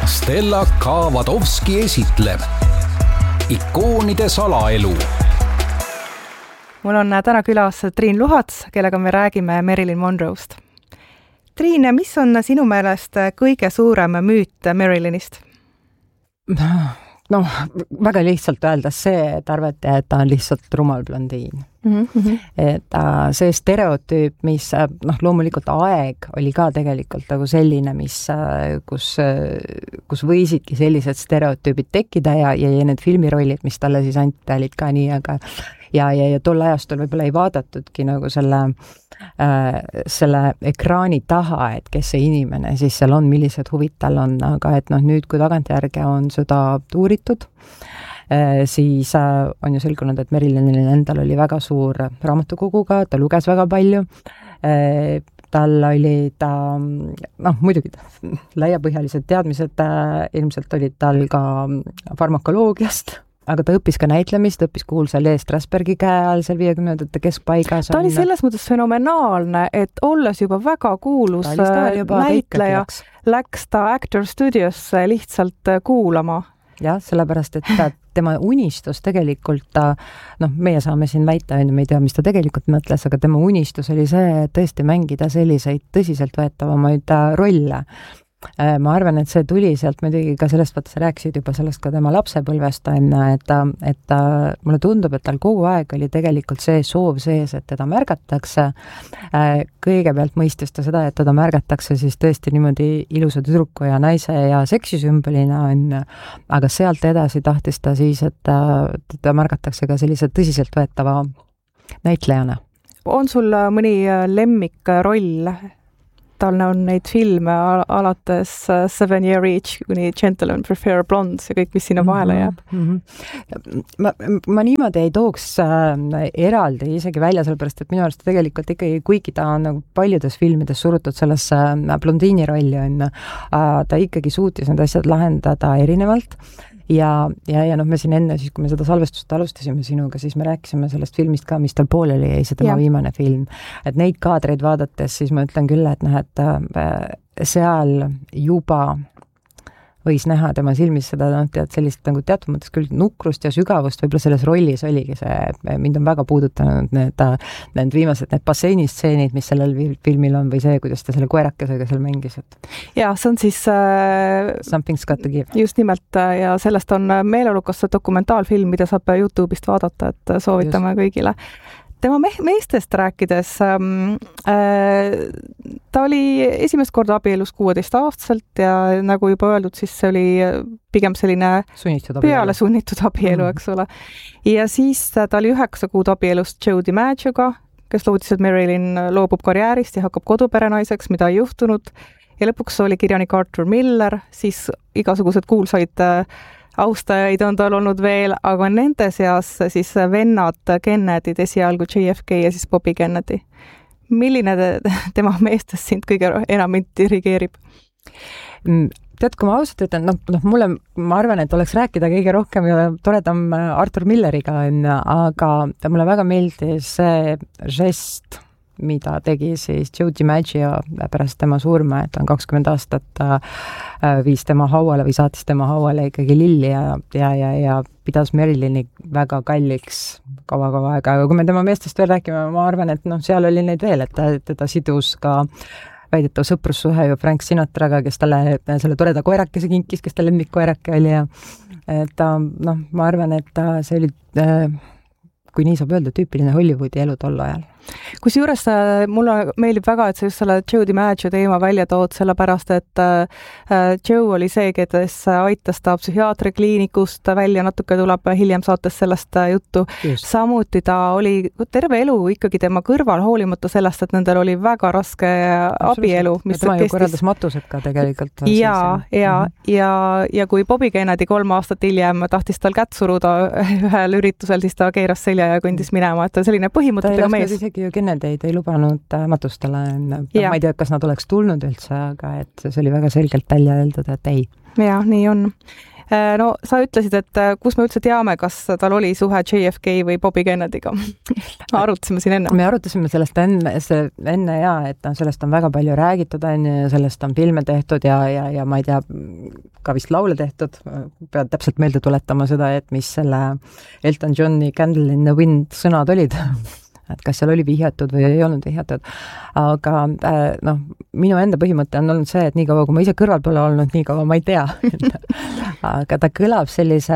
Stella K. esitleb ikoonide salaelu. Mul on täna külas Triin Luhats, kellega me räägime Marilyn Monroe'st. Triin, mis on sinu meelest kõige suurem müüt Marilynist? Väga lihtsalt öeldes see, et arvati, et ta on lihtsalt rumal blondiin. Et see stereotüüp, mis loomulikult aeg oli ka tegelikult nagu selline, kus võisidki sellised stereotüübid tekkida ja need filmirollid, mis talle siis anti, olid ka nii, aga ja tol ajastul võib-olla ei vaadatudki nagu selle ekraani taha, et kes see inimene siis seal on, millised huvid tal on, aga et nüüd, kui tagantjärge on seda uuritud, siis on ju selgunud, et Marilynil endal oli väga suur raamatukoguga, ta luges väga palju, tal oli muidugi laiapõhjalised teadmised, ilmselt olid tal ka farmakoloogiast, aga ta õppis ka näitlemist, õppis kuulsa Lee Strasbergi käe all seal 50ndate keskpaigas. Ta oli selles mõttes fenomenaalne, et olles juba väga kuulus näitleja, läks ta Actor Studiosse lihtsalt kuulama. Jah, sellepärast, et tema unistus tegelikult, meie saame siin väita, me ei tea, mis ta tegelikult mõtles, aga tema unistus oli see, tõesti mängida selliseid tõsiseltvõetavamaid rolle. Ma arvan, et see tuli sealt muidugi ka sellest, vaata sa rääkisid juba sellest ka tema lapsepõlvest, et mulle tundub, et tal kogu aeg oli tegelikult see soov sees, et teda märgatakse. Kõigepealt mõistis ta seda, et teda märgatakse siis tõesti niimoodi ilusa tüdruku ja naise ja seksisümbolina on, aga sealt edasi tahtis ta siis, et ta märgatakse ka sellise tõsiseltvõetava näitlejana. On sul mõni lemmikroll? Tal on neid filme alates 7 Year Itch kuni Gentlemen Prefer Blondes ja kõik, mis sinna vahele jääb. Ma niimoodi ei tooks eraldi isegi välja, sellepärast, et minu arust tegelikult ikkagi, kuigi ta on nagu paljudes filmides surutud sellesse blondiini rolli, ta ikkagi suutis need asjad lahendada erinevalt. Ja me siin enne, siis kui me seda salvestust alustasime sinuga, siis me rääkisime sellest filmist ka, mis tal pooleli jäi, see tema viimane film. Et neid kaadreid vaadates, siis ma ütlen küll, et seal juba võis näha tema silmis seda sellist nagu teatud mõttes küll nukrust ja sügavust, võib-olla selles rollis oligi see, mind on väga puudutanud need viimased, need basseinistseenid, mis sellel filmil on või see, kuidas ta selle koerakesega seal mängis. Ja, see on siis Something's Got to Give. Just nimelt ja sellest on meeleolukas dokumentaalfilm, mida saab YouTube'ist vaadata, et soovitame kõigile. Tema meestest rääkides, ta oli esimest korda abielus 16-aastaselt ja nagu juba öeldud, siis see oli pigem selline peale sunnitud abielu, eks ole. Ja siis ta oli 9 kuud abielust Joe DiMaggioga, kes lootis, et Marilyn loobub karjäärist ja hakkab koduperenaiseks, mida ei juhtunud. Ja lõpuks oli kirjanik Arthur Miller, siis igasugused kuulsaid austajaid on tal olnud veel, aga nende seas siis vennad Kennedyd esialgu JFK ja siis Bobby Kennedy. Milline tema meestest sind kõige enam dirigeerib? Tead, kui ma ausalt ütlen, ma arvan, et oleks rääkida kõige rohkem ja toredam Arthur Milleriga, aga mulle väga meeldis see žest, mida tegi siis Joe DiMaggio pärast tema surma, et on 20 aastat viis tema hauale või saatis tema hauale ikkagi lilli ja pidas Marilyni väga kalliks kaua aega, aga kui me tema meestest veel räägime, ma arvan, et seal oli neid veel, et teda sidus ka väidetav sõprussuhe ju Frank Sinatraga, kes talle selle toreda koerakese kinkis, kes ta lemmikkoerake oli ja et ma arvan, et see oli kui nii saab öelda, tüüpiline Hollywoodi elu tol ajal. Kusjuures mulle meeldib väga, et sa just selle Joe DiMaggio teema välja tood, sellepärast, et Joe oli see, kes aitas ta psühhiaatrikliinikust välja, natuke tuleb hiljem saates sellest juttu. Just. Samuti ta oli terve elu ikkagi tema kõrval, hoolimata sellest, et nendel oli väga raske abielu. Tema ju korraldas matused ka tegelikult. Ja kui Bobby Kennedy 3 aastat hiljem tahtis tal kätt suruda ühel üritusel, siis ta keeras selja ja kõndis minema, et selline põhimõtetega mees. Ju Kennedy'd ei lubanud matustele. Ma ei tea, kas nad oleks tulnud üldse, aga et see oli väga selgelt välja öeldud, et ei. Ja, nii on. No sa ütlesid, et kus me üldse teame, kas tal oli suhe JFK või Bobby Kennedyga. Arutasime siin enne. Me arutasime sellest enne ja, et sellest on väga palju räägitud, ja sellest on filme tehtud ja ma ei tea, ka vist laule tehtud. Pead täpselt meelde tuletama seda, et mis selle Elton Johni Candle in the Wind sõnad olid. Et kas seal oli vihjatud või ei olnud vihjatud. Aga minu enda põhimõte on olnud see, et nii kaua, kui ma ise kõrval pole olnud, nii kaua ma ei tea. Aga ta kõlab sellise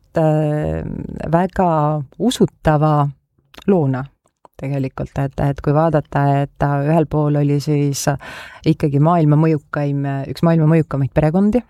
väga usutava loona tegelikult, et kui vaadata, et ta ühel pool oli siis ikkagi üks maailma mõjukamaid perekondi,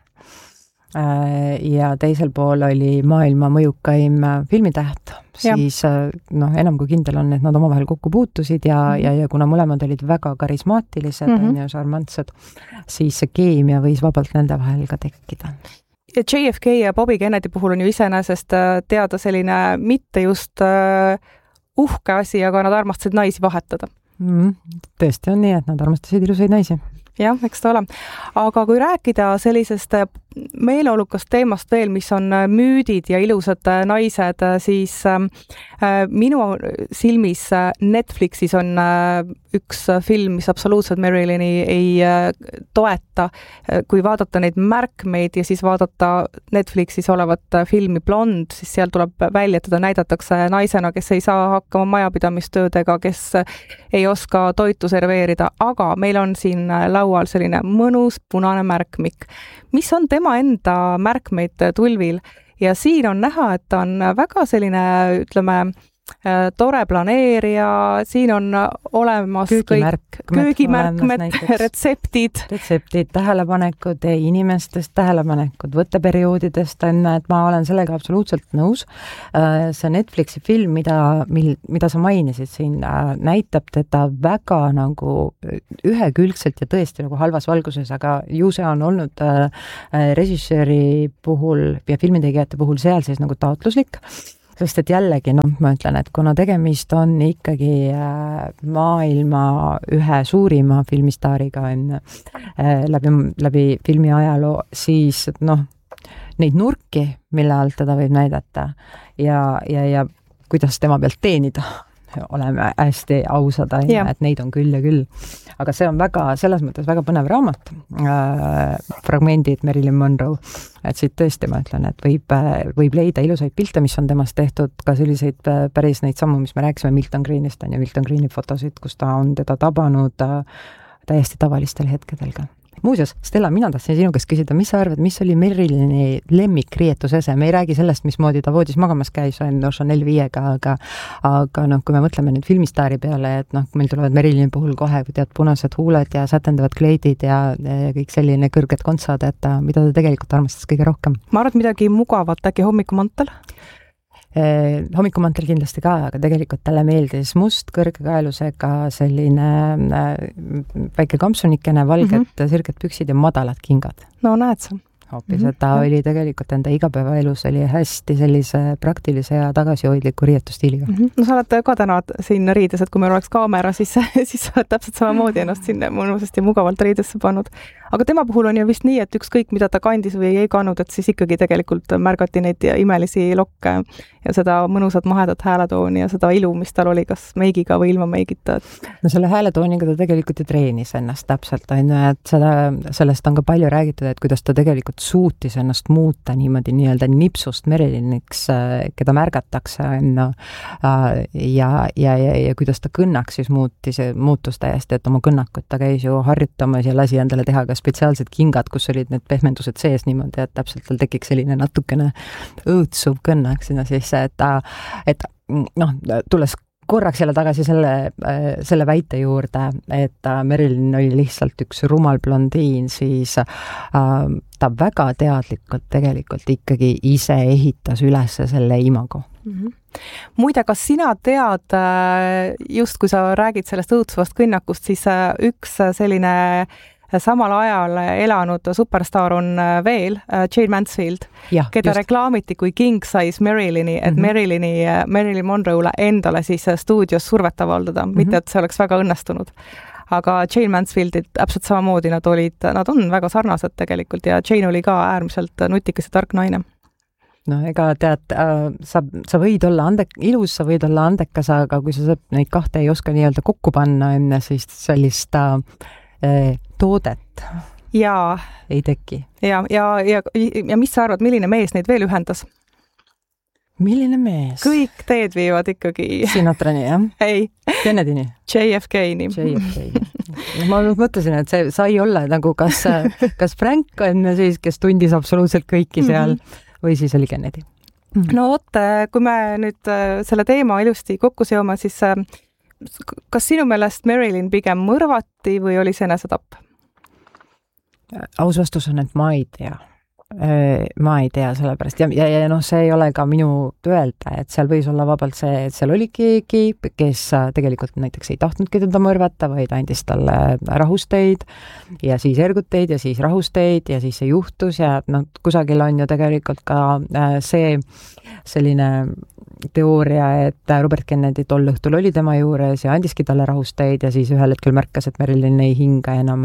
ja teisel pool oli maailma mõjukaim filmitäht, siis enam kui kindel on, et nad omavahel kokku puutusid ja kuna mõlemad olid väga karismaatilised ja šarmantsed, siis see keemia võis vabalt nende vahel ka tekkida. JFK ja Bobby Kennedy puhul on ju iseenesest teada selline mitte just uhke asi, aga nad armastasid naisi vahetada. Tõesti on nii, et nad armastasid ilusaid naisi. Jah, eks ta ole. Aga kui rääkida sellisest meeleolukast teemast veel, mis on müüdid ja ilusad naised, siis minu silmis Netflixis on üks film, mis absoluutselt Marilyni ei toeta. Kui vaadata neid märkmeid ja siis vaadata Netflixis olevat filmi Blond, siis seal tuleb välja, et teda näidatakse naisena, kes ei saa hakkama majapidamistöödega, kes ei oska toitu serveerida, aga meil on siin laual selline mõnus punane märkmik. Mis on tema enda märkmeid tulvil ja siin on näha, et ta on väga selline, ütleme, tore planeerija, siin on olemas köögimärkmed, retseptid, tähelepanekud, inimestest tähelepanekud, võtteperioodidest, et ma olen sellega absoluutselt nõus. See Netflixi film, mida sa mainisid siin, näitab teda väga nagu ühekülgselt ja tõesti nagu halvas valguses, aga ju see on olnud režissööri puhul ja filmitegijate puhul seal siis nagu taotluslik. Sest et jällegi, ma ütlen, et kuna tegemist on ikkagi maailma ühe suurima filmistaariga läbi filmi ajaloo, siis neid nurki, mille alt teda võib näidata ja kuidas tema pealt teenida, oleme hästi ausad, et neid on küll ja küll. Aga see on selles mõttes väga põnev raamat, fragmendid Marilyn Monroe, et siit tõesti ma ütlen, et võib leida ilusaid pilte, mis on temast tehtud, ka selliseid päris neid sammu, mis me rääkisime Milton Greenist ja Milton Greeni fotosid, kus ta on teda tabanud täiesti tavalistel hetkedel ka. Muuseas, Stella, mina tahtsin sinu käest küsida, mis sa arvad, mis oli Marilyni lemmikriietusese? Me ei räägi sellest, mismoodi ta voodis magamas käis, Chanel 5-ga, aga kui me mõtleme nüüd filmistaari peale, et meil tulevad Marilyni puhul kohe, kui tead, punased huuled ja sätendavad kleidid ja kõik selline kõrged kontsad, et mida ta tegelikult armastas kõige rohkem? Ma arvan, midagi mugavat, äkki hommikumantel? Hommikumantel kindlasti ka, aga tegelikult talle meeldis must kõrgekaelusega selline väike kampsunikene, valged sirged püksid ja madalad kingad. No näed sa. Hoopis, et ta oli tegelikult enda igapäevaelus oli hästi sellise praktilise ja tagasihoidliku riietustiiliga. No sa oled ka täna siin riides, et kui meil oleks kaamera, siis sa oled täpselt samamoodi ennast siin mõnusasti mugavalt riidesse pannud. Aga tema puhul on ju vist nii, et ükskõik mida ta kandis või ei kandnud, et siis ikkagi tegelikult märgati neid imelisi lokke ja seda mõnusat mahedat hääletooni ja seda ilu, mis tal oli, kas meigiga või ilma meigita. No selle hääletooniga ta tegelikult ju treenis ennast täpselt, et sellest on ka palju räägitud, et kuidas ta tegelikult suutis ennast muuta niimoodi nii-öelda nipsust Marilyniks, keda märgatakse ja kuidas ta kõnnaks siis muutus täiesti, et oma kõnnakut ta käis ju harjutamas ja lasi endale teha ka spetsiaalsed kingad, kus olid need pehmendused sees niimoodi, et täpselt tal tekiks selline natukene õõtsuv kõnnaks sinna sisse, et tulles korraks jälle tagasi selle väite juurde, et Marilyn oli lihtsalt üks rumal blondiin, siis ta väga teadlikult tegelikult ikkagi ise ehitas üles selle imago. Muide, kas sina tead, just kui sa räägid sellest õõtsuvast kõnnakust, siis üks selline samal ajal elanud superstaar on veel Jane Mansfield, keda reklaamiti kui king size Marilyni, et Marilyn Monroe'le endale siis stuudios survet avaldada, mitte et see oleks väga õnnestunud. aga Jane Mansfieldid täpselt samamoodi nad on väga sarnased tegelikult ja Jane oli ka äärmiselt nutikas ja tark naine. No ega tead, sa võid olla ilus, sa võid olla andekas, aga kui sa neid kahte ei oska nii-öelda kokku panna enne, siis sellist toodet ei teki. Ja mis sa arvad, milline mees neid veel ühendas? Milline mees? Kõik teed viivad ikkagi... Sinatrani, jah? Ei. Kennedyni? JFK-ni. Ma mõtlesin, et see sai olla nagu kas Frank on siis, kes tundis absoluutselt kõiki seal, või siis oli Kennedy. No vot, kui me nüüd selle teema ilusti kokku seome, siis kas sinu meelest Marilyn pigem mõrvati või oli see enesetapp? Aus vastus on, et ma ei tea sellepärast ja see ei ole ka minu öelda, et seal võis olla vabalt see, et seal oli keegi, kes tegelikult näiteks ei tahtnudki teda mõrvata, vaid andis talle rahusteid ja siis erguteid ja siis rahusteid ja siis see juhtus ja kusagil on ju tegelikult ka selline teooria, et Robert Kennedy tol õhtul oli tema juures ja andiski talle rahusteid ja siis ühel hetkel märkas, et Marilyn ei hinga enam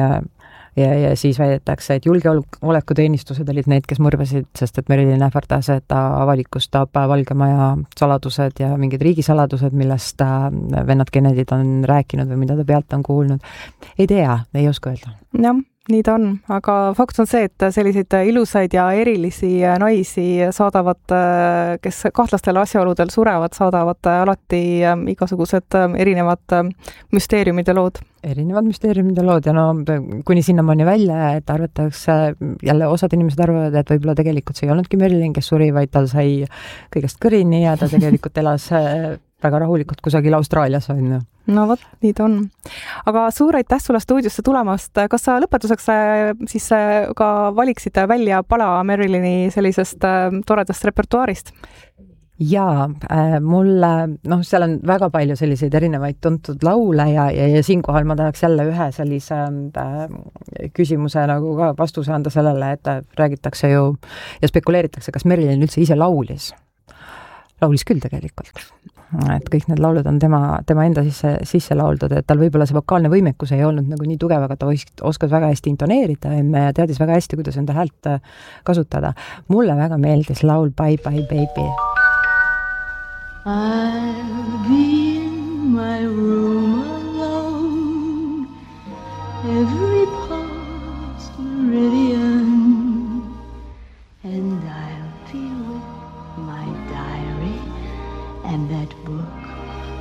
ja siis väidetakse, et julgeolekuteenistused olid need, kes mõrvasid, sest et Marilyn ähvardas, et ta avalikustab Valge Maja saladused ja mingid riigisaladused, millest vennad Kennedyd on rääkinud või mida ta pealt on kuulnud. Ei tea, ei oska öelda. Jah, nii ta on, aga fakt on see, et selliseid ilusaid ja erilisi naisi saadavad, kes kahtlastel asjaoludel surevad, saadavad alati igasugused erinevad müsteeriumid ja lood. Erinevad müsteeriumid ja lood ja kuni sinnamaani välja, et arvatakse, jälle osad inimesed arvavad, et võib-olla tegelikult see ei olnudki Marilyn, kes suri, vaid tal sai kõigest kõrini ja ta tegelikult elas väga rahulikult kusagil Austraalias on. No vot, nii ta on. Aga suur aitäh sulle stuudiosse tulemast. Kas sa lõpetuseks siis ka valiksid välja pala Marilyni sellisest toredast repertuaarist? Jaa, mulle, seal on väga palju selliseid erinevaid tuntud laule ja siinkohal ma tahaks jälle ühe sellise küsimuse nagu ka vastuse anda sellele, et räägitakse ju ja spekuleeritakse, kas Marilyn üldse ise laulis. Laulis küll tegelikult. Et kõik need laulud on tema enda sisse lauldud, et tal võib-olla see vokaalne võimekus ei olnud nagu nii tugev, aga ta oskas väga hästi intoneerida ja teadis väga hästi, kuidas enda häält kasutada. Mulle väga meeldis laul Bye Bye Baby. I'll be in my room alone every